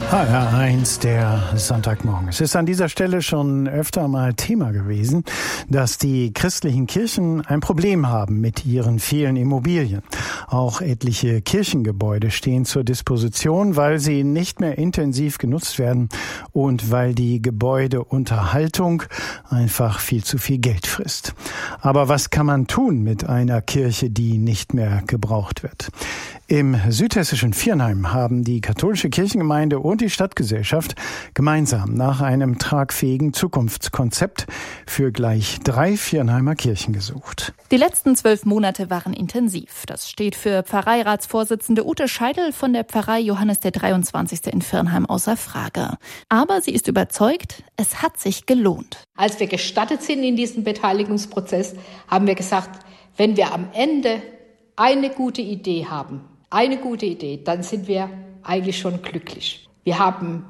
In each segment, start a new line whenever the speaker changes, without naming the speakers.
HR1, der Sonntagmorgen. Es ist an dieser Stelle schon öfter mal Thema gewesen, dass die christlichen Kirchen ein Problem haben mit ihren vielen Immobilien. Auch etliche Kirchengebäude stehen zur Disposition, weil sie nicht mehr intensiv genutzt werden und weil die Gebäudeunterhaltung einfach viel zu viel Geld frisst. Aber was kann man tun mit einer Kirche, die nicht mehr gebraucht wird? Im südhessischen Viernheim haben die katholische Kirchengemeinde und die Stadtgesellschaft gemeinsam nach einem tragfähigen Zukunftskonzept für gleich 3 Viernheimer Kirchen gesucht.
Die letzten 12 Monate waren intensiv. Das steht für Pfarreiratsvorsitzende Ute Scheidel von der Pfarrei Johannes der 23. in Viernheim außer Frage. Aber sie ist überzeugt, es hat sich gelohnt.
Als wir gestartet sind in diesem Beteiligungsprozess, haben wir gesagt, wenn wir am Ende eine gute Idee haben, dann sind wir eigentlich schon glücklich. Wir haben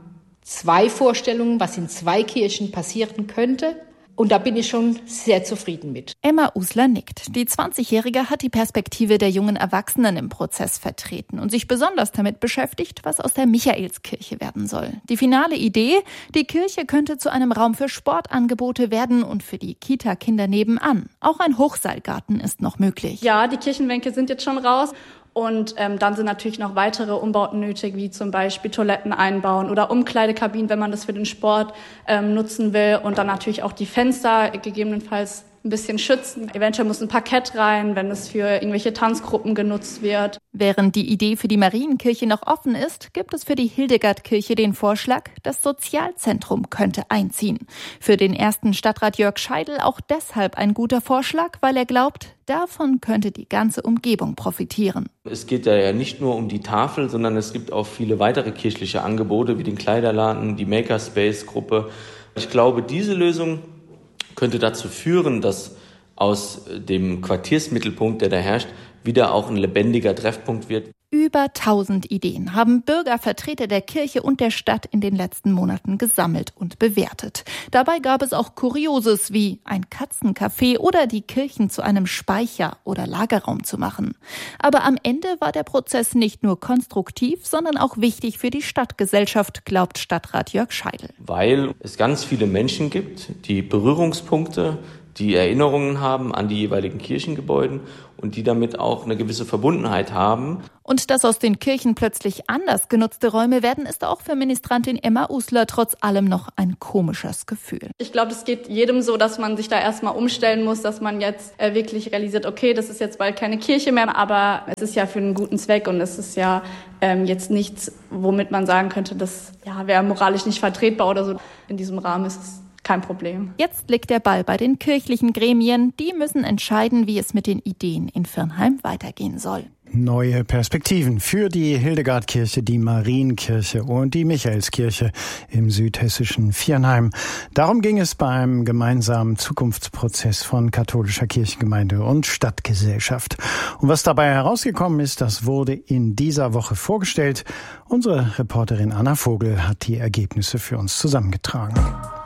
2 Vorstellungen, was in 2 Kirchen passieren könnte. Und da bin ich schon sehr zufrieden mit.
Emma Usler nickt. Die 20-Jährige hat die Perspektive der jungen Erwachsenen im Prozess vertreten und sich besonders damit beschäftigt, was aus der Michaelskirche werden soll. Die finale Idee, die Kirche könnte zu einem Raum für Sportangebote werden und für die Kita-Kinder nebenan. Auch ein Hochseilgarten ist noch möglich.
Ja, die Kirchenbänke sind jetzt schon raus. Und dann sind natürlich noch weitere Umbauten nötig, wie zum Beispiel Toiletten einbauen oder Umkleidekabinen, wenn man das für den Sport nutzen will. Und dann natürlich auch die Fenster gegebenenfalls ein bisschen schützen. Eventuell muss ein Parkett rein, wenn es für irgendwelche Tanzgruppen genutzt wird.
Während die Idee für die Marienkirche noch offen ist, gibt es für die Hildegardkirche den Vorschlag, das Sozialzentrum könnte einziehen. Für den ersten Stadtrat Jörg Scheidel auch deshalb ein guter Vorschlag, weil er glaubt, davon könnte die ganze Umgebung profitieren.
Es geht ja nicht nur um die Tafel, sondern es gibt auch viele weitere kirchliche Angebote, wie den Kleiderladen, die Makerspace-Gruppe. Ich glaube, diese Lösung könnte dazu führen, dass aus dem Quartiersmittelpunkt, der da herrscht, wieder auch ein lebendiger Treffpunkt wird.
Über 1000 Ideen haben Bürger, Vertreter der Kirche und der Stadt in den letzten Monaten gesammelt und bewertet. Dabei gab es auch Kurioses wie ein Katzencafé oder die Kirchen zu einem Speicher oder Lagerraum zu machen. Aber am Ende war der Prozess nicht nur konstruktiv, sondern auch wichtig für die Stadtgesellschaft, glaubt Stadtrat Jörg Scheidel.
Weil es ganz viele Menschen gibt, die Berührungspunkte, die Erinnerungen haben an die jeweiligen Kirchengebäude und die damit auch eine gewisse Verbundenheit haben.
Und dass aus den Kirchen plötzlich anders genutzte Räume werden, ist auch für Ministrantin Emma Usler trotz allem noch ein komisches Gefühl.
Ich glaube, es geht jedem so, dass man sich da erstmal umstellen muss, dass man jetzt wirklich realisiert, okay, das ist jetzt bald keine Kirche mehr, aber es ist ja für einen guten Zweck und es ist ja jetzt nichts, womit man sagen könnte, das wäre moralisch nicht vertretbar oder so. In diesem Rahmen ist es kein Problem.
Jetzt liegt der Ball bei den kirchlichen Gremien. Die müssen entscheiden, wie es mit den Ideen in Viernheim weitergehen soll.
Neue Perspektiven für die Hildegardkirche, die Marienkirche und die Michaelskirche im südhessischen Viernheim. Darum ging es beim gemeinsamen Zukunftsprozess von katholischer Kirchengemeinde und Stadtgesellschaft. Und was dabei herausgekommen ist, das wurde in dieser Woche vorgestellt. Unsere Reporterin Anna Vogel hat die Ergebnisse für uns zusammengetragen.